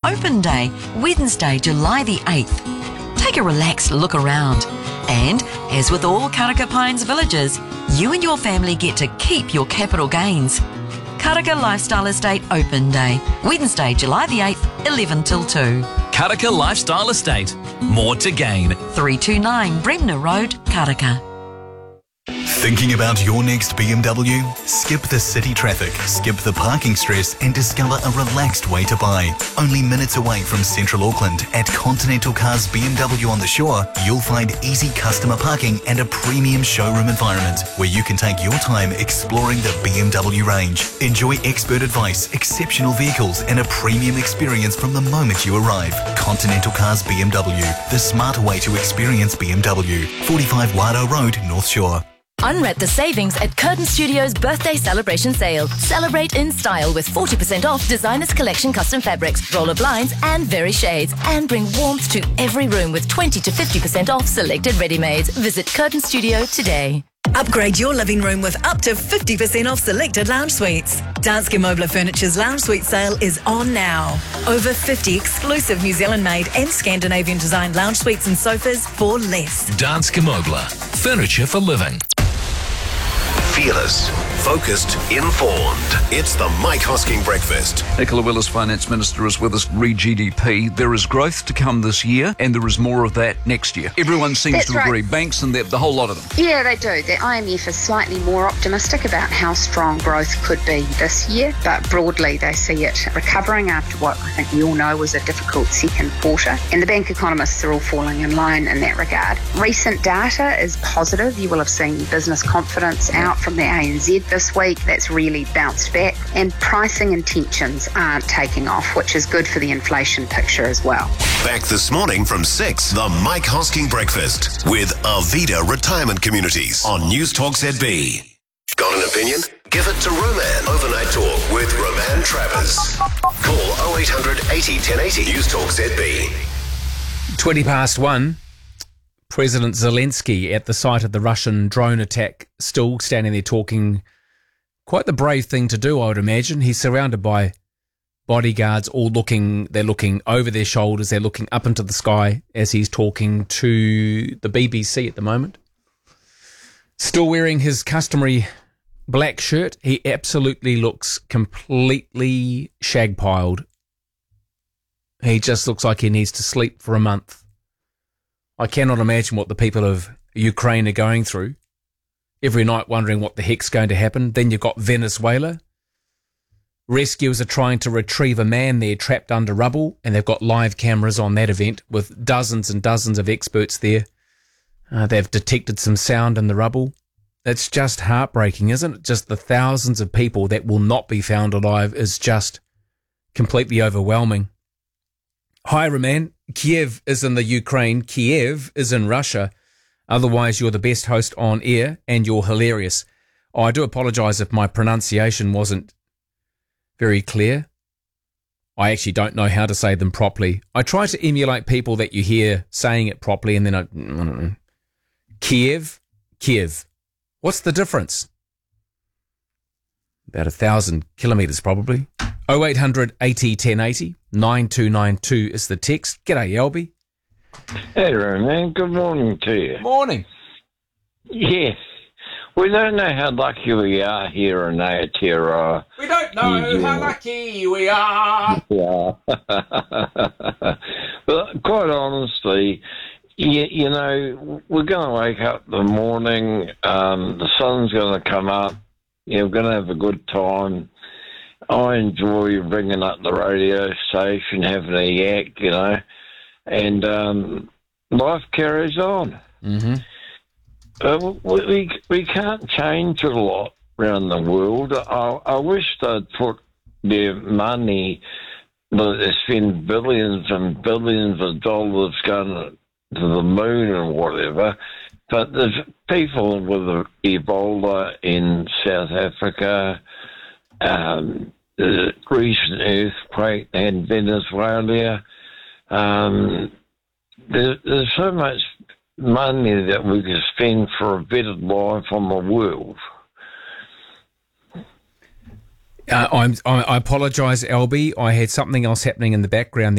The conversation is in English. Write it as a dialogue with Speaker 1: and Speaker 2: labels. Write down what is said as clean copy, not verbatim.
Speaker 1: Open Day, Wednesday, July the 8th. Take a relaxed look around. And, as with all Karaka Pines villages, you and your family get to keep your capital gains. Karaka Lifestyle Estate Open Day, Wednesday, July the 8th, 11 till 2.
Speaker 2: Karaka Lifestyle Estate. More to gain.
Speaker 1: 329 Bremner Road, Karaka.
Speaker 3: Thinking about your next BMW? Skip the city traffic, skip the parking stress and discover a relaxed way to buy. Only minutes away from Central Auckland at Continental Cars BMW on the Shore, you'll find easy customer parking and a premium showroom environment where you can take your time exploring the BMW range. Enjoy expert advice, exceptional vehicles and a premium experience from the moment you arrive. Continental Cars BMW, the smarter way to experience BMW. 45 Wado Road, North Shore.
Speaker 4: Unwrap the savings at Curtin Studios' birthday celebration sale. Celebrate in style with 40% off Designers Collection custom fabrics, roller blinds and very shades. And bring warmth to every room with 20 to 50% off selected ready-mades. Visit Curtin Studio today.
Speaker 5: Upgrade your living room with up to 50% off selected lounge suites. Danske Mobler Furniture's lounge suite sale is on now. Over 50 exclusive New Zealand-made and Scandinavian-designed lounge suites and sofas for less.
Speaker 2: Danske Mobler. Furniture for living.
Speaker 6: Fearless, focused, informed. It's the Mike Hosking Breakfast.
Speaker 7: Nicola Willis, Finance Minister, is with us. Re-GDP. There is growth to come this year, and there is more of that next year. Everyone seems to agree. Banks and the whole lot of them.
Speaker 8: Yeah, they do. The IMF is slightly more optimistic about how strong growth could be this year, but broadly they see it recovering after what I think we all know was a difficult second quarter. And the bank economists are all falling in line in that regard. Recent data is positive. You will have seen business confidence out from the ANZ this week. That's really bounced back, and pricing intentions aren't taking off, which is good for the inflation picture as well.
Speaker 6: Back this morning from 6, the Mike Hosking Breakfast with Arvida Retirement Communities on News Talk ZB. Got an opinion? Give it to Roman. Overnight Talk with Roman Travers. Call 0800 80 1080. News Talk ZB.
Speaker 9: 1:20. President Zelensky at the site of the Russian drone attack, still standing there talking. Quite the brave thing to do, I would imagine. He's surrounded by bodyguards, they're looking over their shoulders, they're looking up into the sky as he's talking to the BBC at the moment. Still wearing his customary black shirt. He absolutely looks completely shag-piled. He just looks like he needs to sleep for a month. I cannot imagine what the people of Ukraine are going through. Every night wondering what the heck's going to happen. Then you've got Venezuela. Rescuers are trying to retrieve a man there trapped under rubble, and they've got live cameras on that event with dozens and dozens of experts there. They've detected some sound in the rubble. It's just heartbreaking, isn't it? Just the thousands of people that will not be found alive is just completely overwhelming. Hi, Roman. Kiev is in the Ukraine. Kiev is in Russia. Otherwise, you're the best host on air and you're hilarious. Oh, I do apologise if my pronunciation wasn't very clear. I actually don't know how to say them properly. I try to emulate people that you hear saying it properly and then I don't know. Kiev. What's the difference? About 1,000 kilometres probably. 0800 80 1080 9292 is the text. G'day, Albie.
Speaker 10: Hey, Roman. Good morning to you.
Speaker 9: Morning.
Speaker 10: Yes. We don't know how lucky we are here in Aotearoa.
Speaker 9: We don't know how lucky we are.
Speaker 10: Yeah. But quite honestly, you know, we're going to wake up in the morning, the sun's going to come up, we're going to have a good time. I enjoy ringing up the radio station, having a yak, and life carries on.
Speaker 9: Mm-hmm.
Speaker 10: We can't change a lot around the world. I wish they'd put their money, they spend billions and billions of dollars going to the moon and whatever, but there's people with Ebola in South Africa, the recent earthquake in Venezuela. There's so much money that we could spend for a better life on the world.
Speaker 9: I apologise, Albie. I had something else happening in the background